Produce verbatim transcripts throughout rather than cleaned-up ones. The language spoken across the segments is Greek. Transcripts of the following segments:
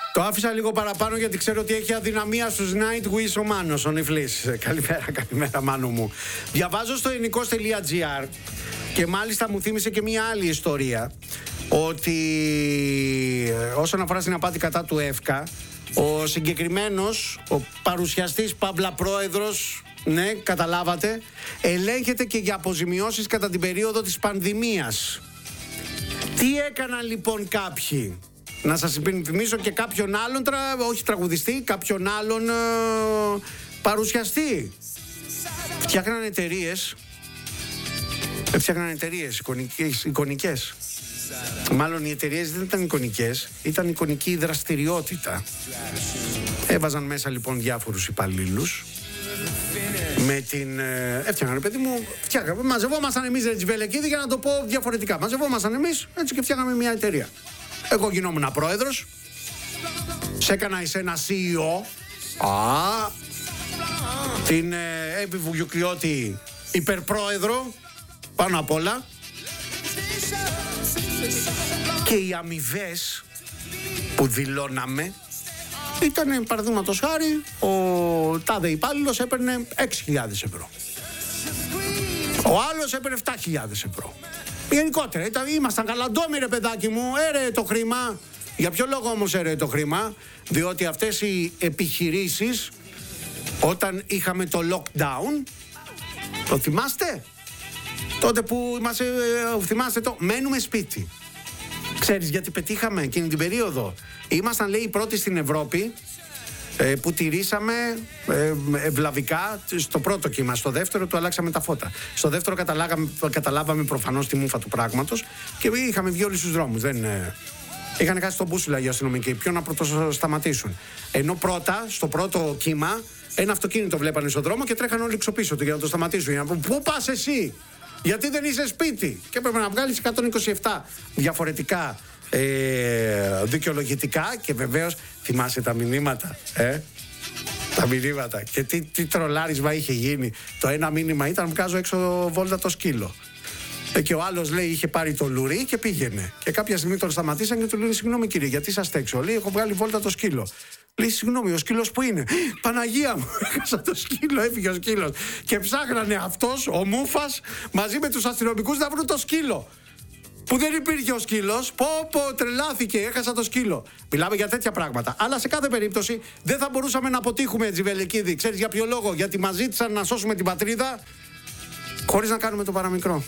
Το άφησα λίγο παραπάνω γιατί ξέρω ότι έχει αδυναμία στους Nightwish ο Μάνος, ο Νιφλής. Καλημέρα, καλημέρα Μάνο μου. Διαβάζω στο ελληνικός τελεία τζι άρ και μάλιστα μου θύμισε και μία άλλη ιστορία, ότι όσον αφορά στην απάτη κατά του ΕΦΚΑ, ο συγκεκριμένος, ο παρουσιαστής Παύλα Πρόεδρος, ναι, καταλάβατε, ελέγχεται και για αποζημιώσεις κατά την περίοδο της πανδημίας. Τι έκαναν λοιπόν κάποιοι? Να σας υπενθυμίσω και κάποιον άλλον, τρα, όχι τραγουδιστή, κάποιον άλλον ε, παρουσιαστή. Φτιάχναν εταιρείες, φτιάχναν εταιρείες εικονικές, εικονικές. Μάλλον οι εταιρείες δεν ήταν εικονικές, ήταν εικονική δραστηριότητα. Έβαζαν μέσα λοιπόν διάφορους υπαλλήλους. Με την. Ε, έφτιαχναν, παιδί μου, φτιάχναμε. Μαζευόμασταν εμείς, ρε Τζιβελεκίδη, για να το πω διαφορετικά. Μαζευόμασταν εμείς, έτσι και φτιάχναμε μια εταιρεία. Εγώ γινόμουν πρόεδρος. Σε έκανα εσένα σι ι ο. Α, την ε, Εύη Βουγιουκλιώτη υπερπρόεδρο. Πάνω απ' όλα. Και οι αμοιβές που δηλώναμε ήταν, παραδείγματος χάρη, ο τάδε υπάλληλος έπαιρνε έξι χιλιάδες ευρώ. Ο άλλος έπαιρνε επτά χιλιάδες ευρώ. Γενικότερα, ήταν, ήμασταν καλαντόμοι, ρε παιδάκι μου, έρεε το χρήμα. Για ποιο λόγο όμως έρεε το χρήμα? Διότι αυτές οι επιχειρήσεις, όταν είχαμε το lockdown, το θυμάστε? Τότε που είμαστε, θυμάστε το, μένουμε σπίτι. Ξέρεις γιατί πετύχαμε εκείνη την περίοδο? Ήμασταν, λέει, οι πρώτοι στην Ευρώπη ε, που τηρήσαμε ε, ευλαβικά στο πρώτο κύμα. Στο δεύτερο του αλλάξαμε τα φώτα. Στο δεύτερο καταλάβαμε προφανώς τη μούφα του πράγματος και είχαμε βγει όλοι στους δρόμους. Δεν, ε, είχαν κάτσει στον μπούσουλα οι αστυνομικοί. Ποιο να πρωτοσταματήσουν? Ενώ πρώτα, στο πρώτο κύμα, ένα αυτοκίνητο βλέπανε στον δρόμο και τρέχανε όλοι εξωπίσω του για να το σταματήσουν. Για να πούν, πού πας εσύ? Γιατί δεν είσαι σπίτι? Και έπρεπε να βγάλεις εκατόν είκοσι επτά διαφορετικά ε, δικαιολογητικά. Και βεβαίως θυμάσαι τα μηνύματα, ε? Τα μηνύματα. Και τι, τι τρολάρισμα είχε γίνει. Το ένα μήνυμα ήταν, βγάζω έξω βόλτα το σκύλο. Ε, και ο άλλος, λέει, είχε πάρει το λουρί και πήγαινε. Και κάποια στιγμή τον σταματήσαν και του λένε, συγγνώμη κύριε, γιατί σας έξω? Λέει, έχω βγάλει βόλτα το σκύλο. Λέει, συγγνώμη, ο σκύλος που είναι? Παναγία μου, έχασα το σκύλο, έφυγε ο σκύλος. Και ψάχνανε αυτός, ο Μούφας, μαζί με τους αστυνομικούς να βρουν το σκύλο. Που δεν υπήρχε ο σκύλος. Πω πω, τρελάθηκε, έχασα το σκύλο. Μιλάμε για τέτοια πράγματα. Αλλά σε κάθε περίπτωση δεν θα μπορούσαμε να αποτύχουμε, Τζιβελεκίδη. Ξέρεις για ποιο λόγο? Γιατί μας ζήτησαν να σώσουμε την πατρίδα χωρίς να κάνουμε το παραμικρό.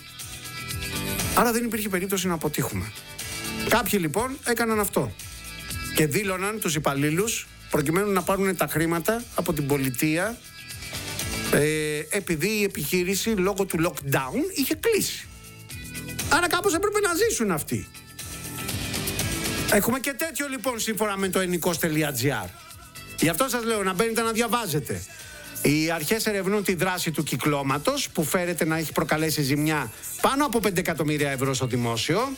Άρα δεν υπήρχε περίπτωση να αποτύχουμε. Κάποιοι λοιπόν έκαναν αυτό. Και δήλωναν τους υπαλλήλους προκειμένου να πάρουν τα χρήματα από την πολιτεία, ε, επειδή η επιχείρηση λόγω του lockdown είχε κλείσει. Άρα κάπως έπρεπε να ζήσουν αυτοί. Έχουμε και τέτοιο λοιπόν σύμφωνα με το ελληνικός τελεία τζι άρ. Γι' αυτό σας λέω να μπαίνετε να διαβάζετε. Οι αρχές ερευνούν τη δράση του κυκλώματος που φέρεται να έχει προκαλέσει ζημιά πάνω από πέντε εκατομμύρια ευρώ στο δημόσιο.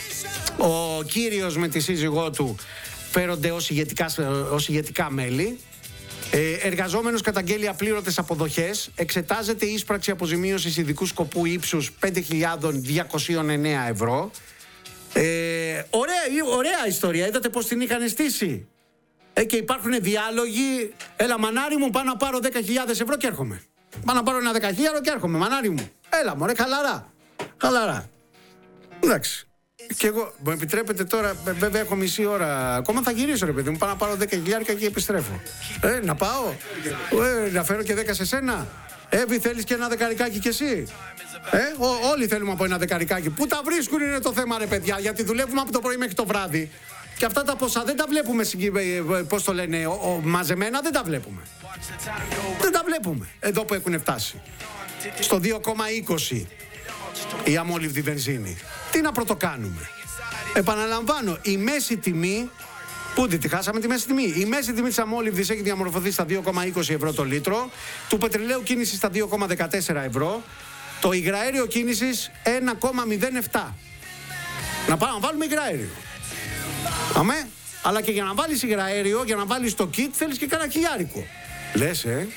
Ο κύριος με τη σύζυγό του φέρονται ως ηγετικά, ως ηγετικά μέλη. Ε, εργαζόμενος καταγγέλει απλήρωτες αποδοχές. Εξετάζεται η ίσπραξη αποζημίωσης ειδικού σκοπού ύψους πέντε χιλιάδες διακόσια εννέα ευρώ. Ε, ωραία, ωραία ιστορία. Είδατε πως την είχαν στήσει. Ε, και υπάρχουν διάλογοι. Έλα μανάρι μου, πάω να πάρω δέκα χιλιάδες ευρώ και έρχομαι. Πάω να πάρω ένα δεκαχίλιαρο και έρχομαι, μανάρι μου. Έλα μωρέ, χαλαρά. Χαλαρά. Εντάξει. Και εγώ, μου επιτρέπετε τώρα, βέβαια έχω μισή ώρα. Ακόμα θα γυρίσω, ρε παιδί μου. Πάω να πάρω δέκα χιλιάρικα και επιστρέφω. Ε, να πάω. Ε, να φέρω και δέκα σε σένα. Εύη, θέλεις και ένα δεκαρικάκι κι εσύ? Ε, ό, όλοι θέλουμε από ένα δεκαρικάκι. Πού τα βρίσκουν είναι το θέμα, ρε παιδιά. Γιατί δουλεύουμε από το πρωί μέχρι το βράδυ. Και αυτά τα ποσά δεν τα βλέπουμε, πώς το λένε, ο, ο, μαζεμένα δεν τα βλέπουμε. Δεν τα βλέπουμε εδώ που έχουν φτάσει. Στο δύο κόμμα είκοσι η αμόλυβδη βενζίνη. Τι να πρωτοκάνουμε? Επαναλαμβάνω, η μέση τιμή, πού τη χάσαμε τη μέση τιμή? Η μέση τιμή της αμόλυβδης έχει διαμορφωθεί στα δύο κόμμα είκοσι ευρώ το λίτρο, του πετρελαίου κίνησης στα δύο κόμμα δεκατέσσερα ευρώ, το υγραέριο κίνησης ένα κόμμα μηδέν επτά. Να πάμε να βάλουμε υγραέριο. Αμέ, αλλά και για να βάλεις υγραέριο, για να βάλεις το kit, θέλεις και κάνα χιλιάρικο. Λες, ε?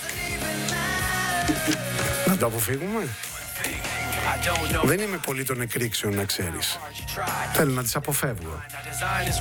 Να το αποφύγουμε? Δεν είμαι πολύ των εκρήξεων, να ξέρεις. Θέλω να τις αποφεύγω.